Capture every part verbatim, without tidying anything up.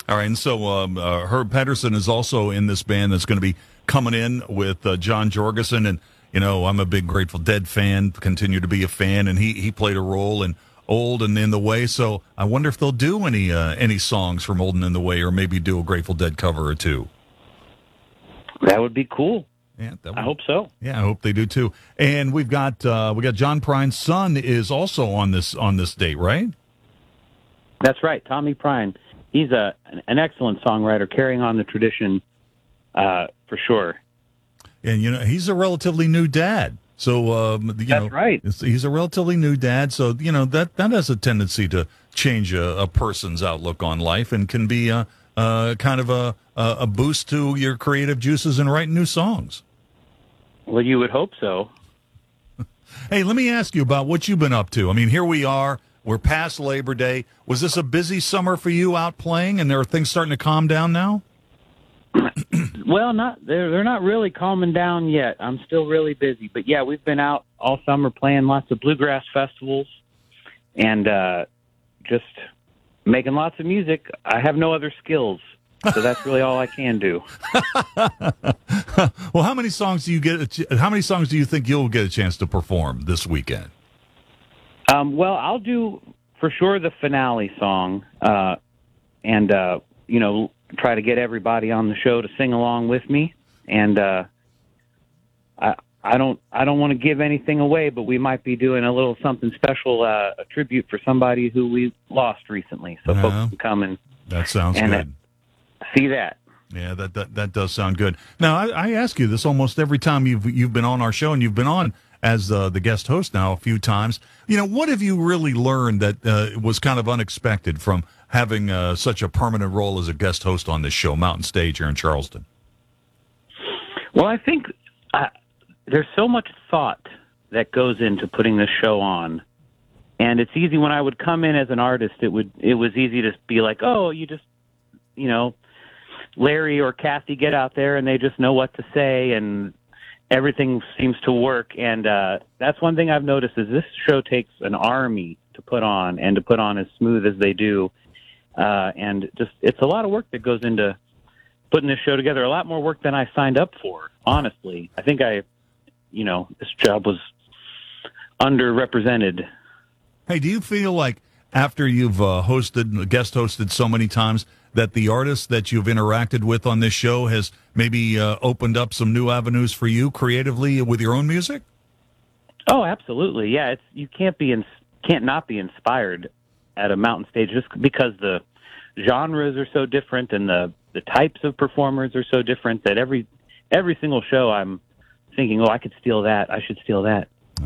All right, and so um, uh, Herb Pedersen is also in this band that's going to be coming in with uh, John Jorgensen, and you know I'm a big Grateful Dead fan, continue to be a fan, and he he played a role in Old and In the Way. So I wonder if they'll do any uh, any songs from Old and In the Way, or maybe do a Grateful Dead cover or two. That would be cool. Yeah, that would, I hope so. Yeah, I hope they do too. And we've got uh, we got John Prine's son is also on this on this date, right? That's right, Tommy Prine. He's a an excellent songwriter, carrying on the tradition uh, for sure. And you know he's a relatively new dad, so um, you That's know right. he's a relatively new dad, so you know that that has a tendency to change a, a person's outlook on life, and can be a, a kind of a a boost to your creative juices in writing new songs. Well, you would hope so. Hey, let me ask you about what you've been up to. I mean, here we are. We're past Labor Day. Was this a busy summer for you out playing, and there are things starting to calm down now? Well, not they're they're not really calming down yet. I'm still really busy, but yeah, we've been out all summer playing lots of bluegrass festivals, and uh, just making lots of music. I have no other skills, so that's really all I can do. Well, how many songs do you get? How many songs do you think you'll get a chance to perform this weekend? Um, well, I'll do for sure the finale song, uh, and uh, you know, try to get everybody on the show to sing along with me. And uh, I, I don't, I don't want to give anything away, but we might be doing a little something special, uh, a tribute for somebody who we lost recently, so uh, folks can come and that sounds and, good. Uh, see that. Yeah, that, that that does sound good. Now, I, I ask you this almost every time you've you've been on our show, and you've been on as uh, the guest host now a few times. You know, what have you really learned that uh, was kind of unexpected from having uh, such a permanent role as a guest host on this show, Mountain Stage here in Charleston? Well, I think uh, there's so much thought that goes into putting this show on, and it's easy when I would come in as an artist. It would it was easy to be like, oh, you just, you know, Larry or Kathy get out there and they just know what to say, and everything seems to work. And uh, that's one thing I've noticed is this show takes an army to put on, and to put on as smooth as they do. Uh, and just it's a lot of work that goes into putting this show together, a lot more work than I signed up for, honestly. I think I, you know, this job was underrepresented. Hey, do you feel like after you've uh, hosted, guest hosted so many times, that the artists that you've interacted with on this show has maybe uh, opened up some new avenues for you creatively with your own music? Oh, absolutely. Yeah, it's you can't be in, can't not be inspired at a Mountain Stage just because the genres are so different and the, the types of performers are so different that every every single show I'm thinking, oh, I could steal that. I should steal that.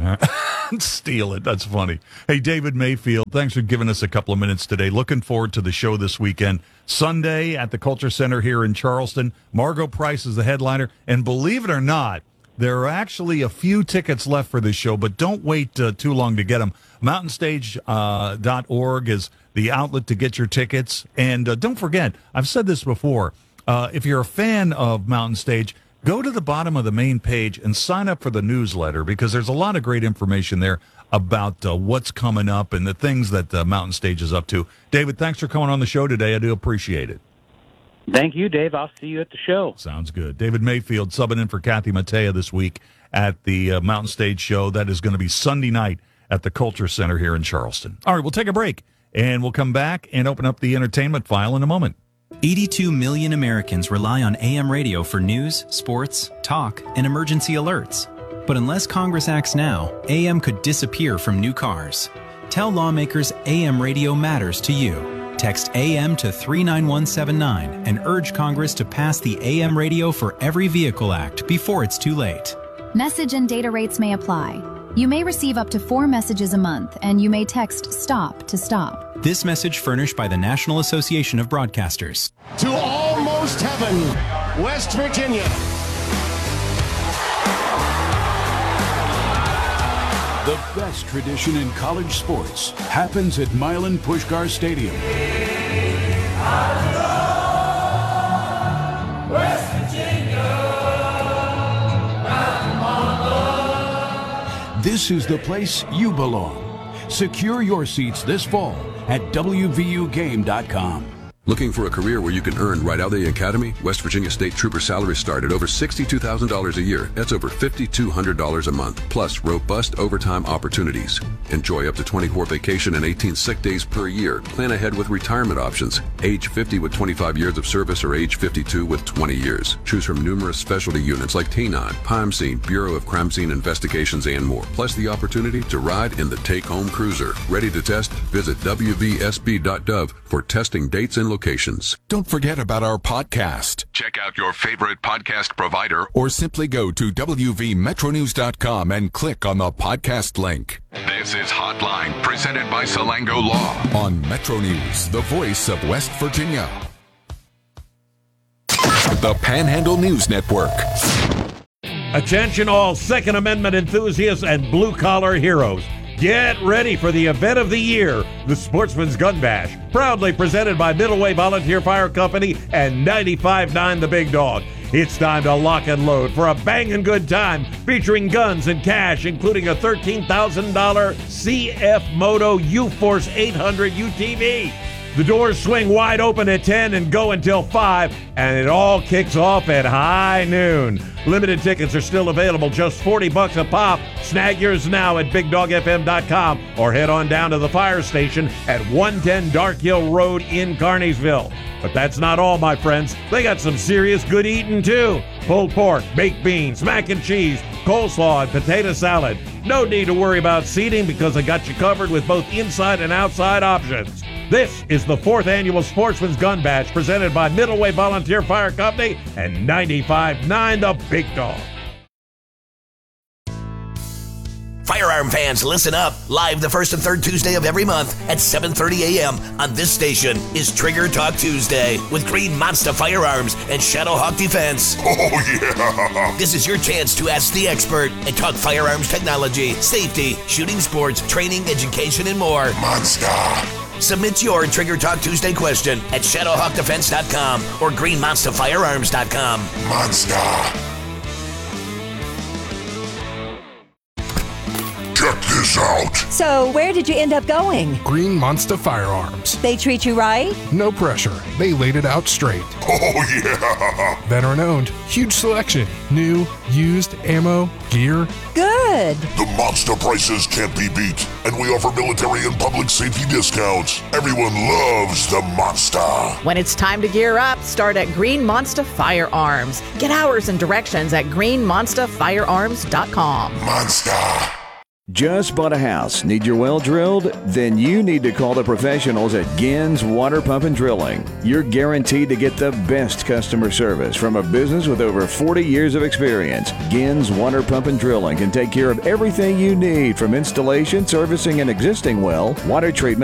Steal it. That's funny. Hey, David Mayfield, thanks for giving us a couple of minutes today. Looking forward to the show this weekend. Sunday at the Culture Center here in Charleston. Margo Price is the headliner. And believe it or not, there are actually a few tickets left for this show, but don't wait uh, too long to get them. mountain stage dot org is the outlet to get your tickets. And uh, don't forget, I've said this before, uh, if you're a fan of Mountain Stage, go to the bottom of the main page and sign up for the newsletter, because there's a lot of great information there about uh, what's coming up and the things that uh, Mountain Stage is up to. David, thanks for coming on the show today. I do appreciate it. Thank you, Dave. I'll see you at the show. Sounds good. David Mayfield subbing in for Kathy Mattea this week at the uh, Mountain Stage show. That is going to be Sunday night at the Culture Center here in Charleston. All right, we'll take a break, and we'll come back and open up the entertainment file in a moment. eighty-two million Americans rely on A M radio for news, sports, talk, and emergency alerts. But unless Congress acts now, A M could disappear from new cars. Tell lawmakers A M radio matters to you. Text A M to three nine one seven nine and urge Congress to pass the A M Radio for Every Vehicle Act before it's too late. Message and data rates may apply. You may receive up to four messages a month, and you may text STOP to stop. This message furnished by the National Association of Broadcasters. To Almost Heaven, West Virginia. The best tradition in college sports happens at Milan Puskar Stadium. West Virginia. This is the place you belong. Secure your seats this fall at W V U game dot com. Looking for a career where you can earn right out of the academy? West Virginia State Trooper salaries start at over sixty-two thousand dollars a year. That's over five thousand two hundred dollars a month, plus robust overtime opportunities. Enjoy up to twenty-four vacation and eighteen sick days per year. Plan ahead with retirement options. Age fifty with twenty-five years of service or age fifty-two with twenty years. Choose from numerous specialty units like T nine, P I M Scene, Bureau of Crime Scene Investigations, and more. Plus the opportunity to ride in the take-home cruiser. Ready to test? Visit W V S B dot gov for testing dates and locations. Don't forget about our podcast. Check out your favorite podcast provider or simply go to W V Metro News dot com and click on the podcast link. This is Hotline, presented by Salango Law. On Metro News, the voice of West Virginia. The Panhandle News Network. Attention all Second Amendment enthusiasts and blue-collar heroes. Get ready for the event of the year, the Sportsman's Gun Bash, proudly presented by Middleway Volunteer Fire Company and ninety-five point nine The Big Dog. It's time to lock and load for a banging good time featuring guns and cash, including a thirteen thousand dollars C F Moto U-Force eight hundred U T V. The doors swing wide open at ten and go until five, and it all kicks off at high noon. Limited tickets are still available, just forty bucks a pop. Snag yours now at big dog f m dot com or head on down to the fire station at one ten Dark Hill Road in Carneysville. But that's not all, my friends. They got some serious good eating, too. Pulled pork, baked beans, mac and cheese, coleslaw, and potato salad. No need to worry about seating because they got you covered with both inside and outside options. This is the fourth annual Sportsman's Gun Bash presented by Middleway Volunteer Fire Company and ninety-five point nine The Big Dog. Firearm fans, listen up. Live the first and third Tuesday of every month at seven thirty a.m. on this station is Trigger Talk Tuesday with Green Monster Firearms and Shadowhawk Defense. Oh, yeah! This is your chance to ask the expert and talk firearms technology, safety, shooting sports, training, education, and more. Monster! Submit your Trigger Talk Tuesday question at shadowhawk defense dot com or green monster firearms dot com. Monster! Check this out. So, where did you end up going? Green Monster Firearms. They treat you right? No pressure. They laid it out straight. Oh, yeah. Veteran owned. Huge selection. New, used, ammo, gear. Good. The monster prices can't be beat, and we offer military and public safety discounts. Everyone loves the monster. When it's time to gear up, start at Green Monster Firearms. Get hours and directions at green monster firearms dot com. Monster. Just bought a house? Need your well drilled? Then you need to call the professionals at Gins Water Pump and Drilling. You're guaranteed to get the best customer service from a business with over forty years of experience. Gins Water Pump and Drilling can take care of everything you need, from installation, servicing an existing well, water treatment,